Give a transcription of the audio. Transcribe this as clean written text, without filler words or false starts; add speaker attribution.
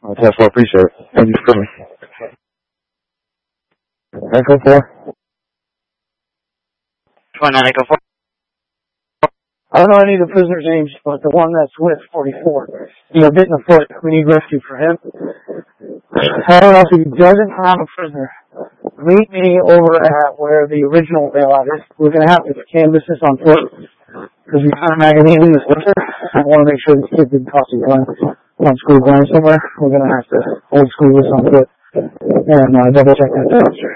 Speaker 1: That's what I appreciate it. Thank you for me. Echo 4.
Speaker 2: 29 Echo 4.
Speaker 3: I don't know any of the prisoners' names, but the one that's with 44, he got bit in the foot. We need rescue for him. I don't know if he doesn't have a prisoner. Meet me over at where the original bailout is. We're going to have to canvass this on foot because we found a magazine in this winter. I want to make sure these kids didn't toss a gun on school ground somewhere. We're going to have to old school this on foot and double check that dumpster.